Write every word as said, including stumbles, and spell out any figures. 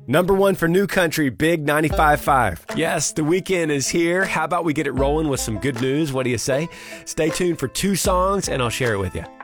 Number one for New Country, Big ninety-five point five. Yes, the weekend is here. How about we get it rolling with some good news? What do you say? Stay tuned for two songs, and I'll share it with you.